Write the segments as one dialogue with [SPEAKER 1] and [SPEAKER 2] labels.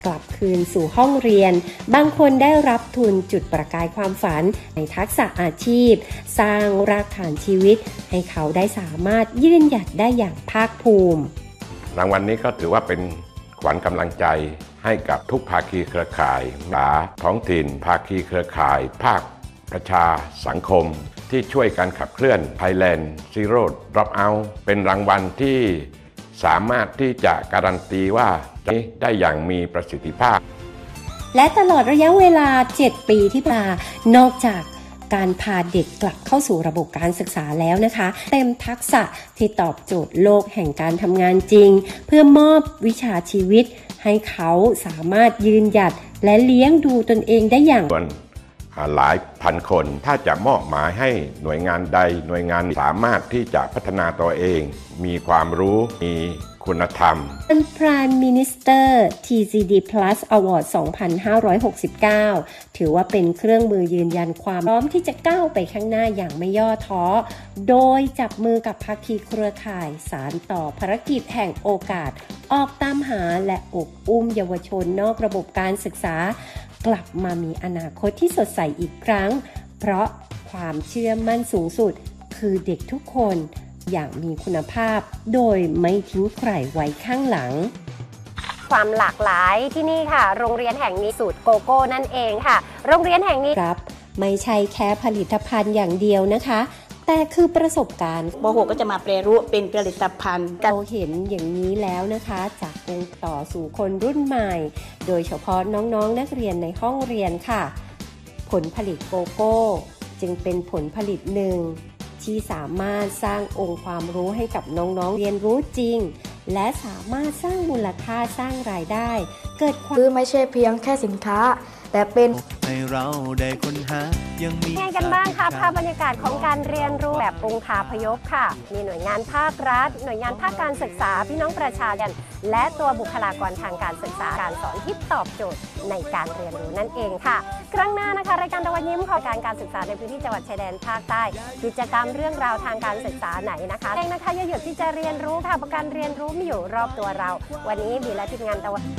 [SPEAKER 1] กลับคืนสู่ห้องเรียนบางคนได้รับทุนจุดประกายความฝันในทักษะอาชีพสร้างรากฐานชีวิตให้เขาได้สามารถยืนหยัดได้อย่างภาคภูมิ
[SPEAKER 2] รางวัลนี้ก็ถือว่าเป็นขวัญกำลังใจให้กับทุกภาคีเครือข่ายท้องถิ่นภาคีเครือข่ายภาคประชาสังคมที่ช่วยกันขับเคลื่อน Thailand Zero Dropout เป็นรางวัลที่สามารถที่จะการันตีว่าได้อย่างมีประสิทธิภาพ
[SPEAKER 1] และตลอดระยะเวลา 7 ปีที่ผ่านมานอกจากการพาเด็กกลับเข้าสู่ระบบการศึกษาแล้วนะคะเต็มทักษะที่ตอบโจทย์โลกแห่งการทำงานจริงเพื่อมอบวิชาชีวิตให้เขาสามารถยืนหยัดและเลี้ยงดูตนเองได้อย่าง
[SPEAKER 2] หลายพันคนถ้าจะมอบหมายให้หน่วยงานใดหน่วยงานสามารถที่จะพัฒนาตัวเองมีความรู้มีคุณธรรม
[SPEAKER 1] Prime Minister TCD Plus Award 2569 ถือว่าเป็นเครื่องมือยืนยันความพร้อมที่จะก้าวไปข้างหน้าอย่างไม่ย่อท้อโดยจับมือกับภาคีเครือข่ายสานต่อภารกิจแห่งโอกาสออกตามหาและอบอุ้มเยาวชนนอกระบบการศึกษากลับมามีอนาคตที่สดใสอีกครั้งเพราะความเชื่อมั่นสูงสุดคือเด็กทุกคนอย่างมีคุณภาพโดยไม่ทิ้งใครไว้ข้างหลังความหลากหลายที่นี่ค่ะโรงเรียนแห่งนี้สูตรโกโก้นั่นเองค่ะโรงเรียนแห่งนี้ครับไม่ใช่แค่ผลิตภัณฑ์อย่างเดียวนะคะแต่คือประสบการณ์
[SPEAKER 3] ป .6 ก็จะมาแปรรูปเป็นผลิตภัณฑ์
[SPEAKER 1] เราเห็นอย่างนี้แล้วนะคะจากองค์ต่อสู่คนรุ่นใหม่โดยเฉพาะน้องๆนักเรียนในห้องเรียนค่ะผลผลิตโกโก้จึงเป็นผลผลิตหนึ่งที่สามารถสร้างองค์ความรู้ให้กับน้องๆเรียนรู้จริงและสามารถสร้างมูลค่าสร้างรายได้เกิดความ
[SPEAKER 4] คือไม่ใช่เพียงแค่สินค้าแต่เป็น
[SPEAKER 5] ให้เราได้ค้นหายังมี
[SPEAKER 1] ไงกันบ้างคะภาพบรรยากาศของการเรียนรู้แบบองค์คาพยพค่ะมีหน่วยงานภาครัฐหน่วยงานภาคการศึกษาพี่น้องประชาชนและตัวบุคลากรทางการศึกษาการสอนที่ตอบโจทย์ในการเรียนรู้นั่นเองค่ะครั้งหน้านะคะรายการตะวันยิ้มของการศึกษาในพื้นที่จังหวัดชายแดนภาคใต้กิจกรรมเรื่องราวทางการศึกษาไหนนะคะเองนะคะอย่าหยุดที่จะเรียนรู้ค่ะเพราะการเรียนรู้มีอยู่รอบตัวเราวันนี้บีและทีมงานตะวัน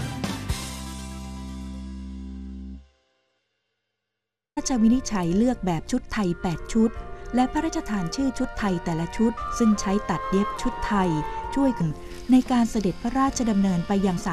[SPEAKER 6] พระราชวินิจฉัยเลือกแบบชุดไทย8ชุดและพระราชทานชื่อชุดไทยแต่ละชุดซึ่งใช้ตัดเย็บชุดไทยช่วยกันในการเสด็จพระราชดำเนินไปยัง